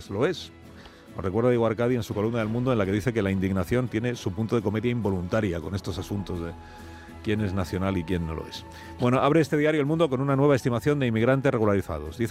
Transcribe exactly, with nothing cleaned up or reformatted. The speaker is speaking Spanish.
veces lo es. Os recuerdo a Diego Arcadi en su columna del Mundo, en la que dice que la indignación tiene su punto de comedia involuntaria con estos asuntos de quién es nacional y quién no lo es. Bueno, abre este diario El Mundo con una nueva estimación de inmigrantes regularizados. Dice